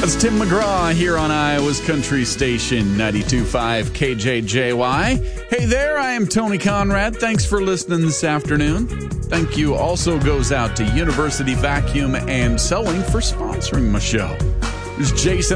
That's Tim McGraw here on Iowa's Country Station, 92.5 KJJY. Hey there, I am Tony Conrad. Thanks for listening this afternoon. Thank you also goes out to University Vacuum and Sewing for sponsoring my show. There's Jason